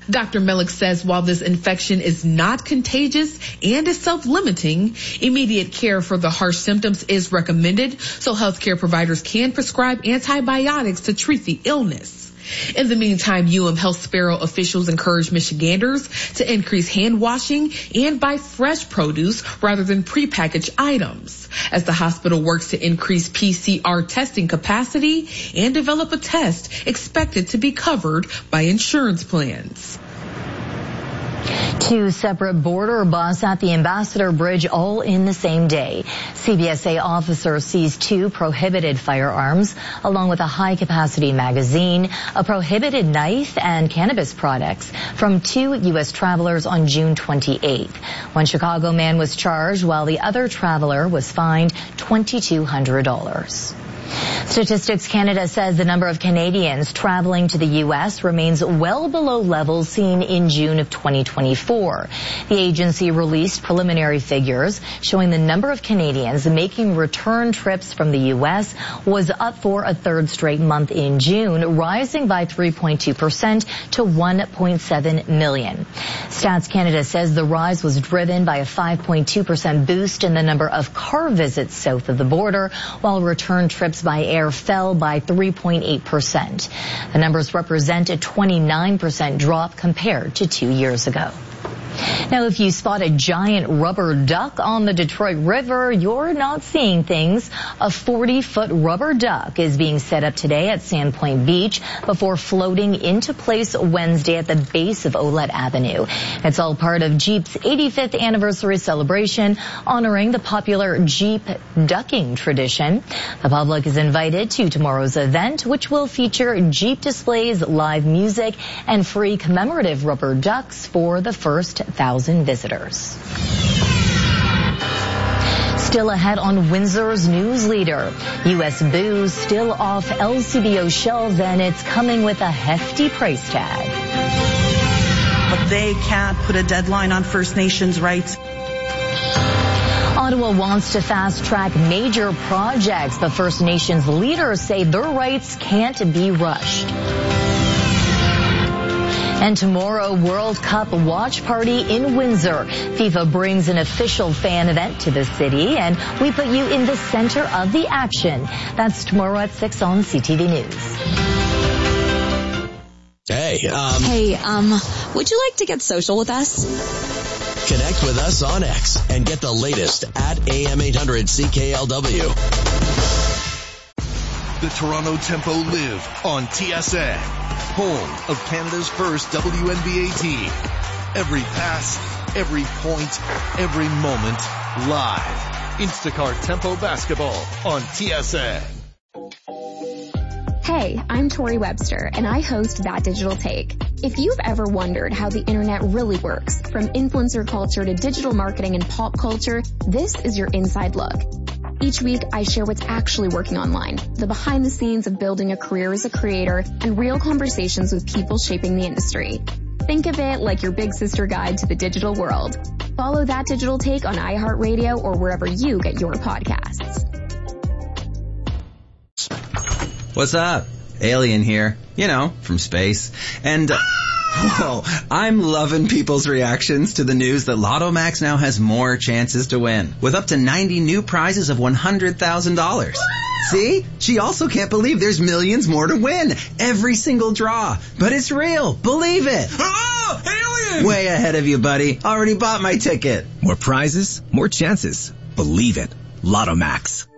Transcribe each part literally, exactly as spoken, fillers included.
Doctor Mellick says while this infection is not contagious and is self-limiting, immediate care for the harsh symptoms is recommended so healthcare providers can prescribe antibiotics to treat the illness. In the meantime, U M Health Sparrow officials encourage Michiganders to increase hand washing and buy fresh produce rather than prepackaged items as the hospital works to increase P C R testing capacity and develop a test expected to be covered by insurance plans. Two separate border busts at the Ambassador Bridge all in the same day. C B S A officers seized two prohibited firearms along with a high-capacity magazine, a prohibited knife, and cannabis products from two U S travelers on June twenty-eighth. One Chicago man was charged while the other traveler was fined two thousand two hundred dollars. Statistics Canada says the number of Canadians traveling to the U S remains well below levels seen in June of twenty twenty-four. The agency released preliminary figures showing the number of Canadians making return trips from the U S was up for a third straight month in June, rising by three point two percent to one point seven million. Stats Canada says the rise was driven by a five point two percent boost in the number of car visits south of the border, while return trips by air fell by three point eight percent. The numbers represent a twenty-nine percent drop compared to two years ago. Now, if you spot a giant rubber duck on the Detroit River, you're not seeing things. A forty-foot rubber duck is being set up today at Sandpoint Beach before floating into place Wednesday at the base of Olette Avenue. It's all part of Jeep's eighty-fifth anniversary celebration, honoring the popular Jeep ducking tradition. The public is invited to tomorrow's event, which will feature Jeep displays, live music, and free commemorative rubber ducks for the first thousand visitors. Still ahead on Windsor's news leader. U S booze still off L C B O shelves, and it's coming with a hefty price tag. But they can't put a deadline on First Nations rights. Ottawa wants to fast-track major projects, but First Nations leaders say their rights can't be rushed. And tomorrow, World Cup watch party in Windsor. FIFA brings an official fan event to the city, and we put you in the center of the action. That's tomorrow at six on C T V News. Hey, um... Hey, um, would you like to get social with us? Connect with us on X and get the latest at A M eight hundred C K L W. The Toronto Tempo live on T S N, home of Canada's first W N B A team. Every pass, every point, every moment, live. Instacart Tempo Basketball on T S N. Hey, I'm Tori Webster, and I host That Digital Take. If you've ever wondered how the internet really works, from influencer culture to digital marketing and pop culture, this is your inside look. Each week, I share what's actually working online, the behind the scenes of building a career as a creator, and real conversations with people shaping the industry. Think of it like your big sister guide to the digital world. Follow That Digital Take on iHeartRadio or wherever you get your podcasts. What's up? Alien here. You know, from space. And... Uh, Whoa, I'm loving people's reactions to the news that Lotto Max now has more chances to win, with up to ninety new prizes of one hundred thousand dollars. See? She also can't believe there's millions more to win. Every single draw. But it's real. Believe it. Oh, alien! Way ahead of you, buddy. Already bought my ticket. More prizes, more chances. Believe it. Lotto Max.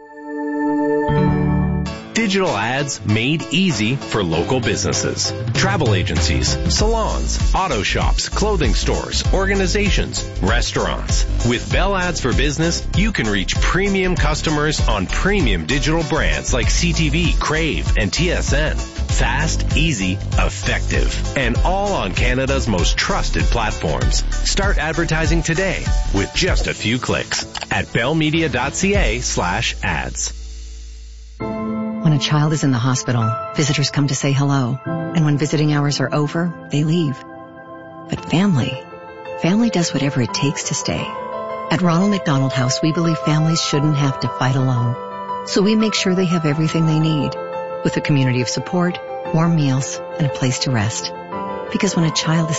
Digital ads made easy for local businesses. Travel agencies, salons, auto shops, clothing stores, organizations, restaurants. With Bell Ads for Business, you can reach premium customers on premium digital brands like C T V, Crave, and T S N. Fast, easy, effective, and all on Canada's most trusted platforms. Start advertising today with just a few clicks at bellmedia.ca slash ads. When a child is in the hospital, visitors come to say hello. And when visiting hours are over, they leave. But family, family does whatever it takes to stay. At Ronald McDonald House, we believe families shouldn't have to fight alone. So we make sure they have everything they need, with a community of support, warm meals, and a place to rest. Because when a child is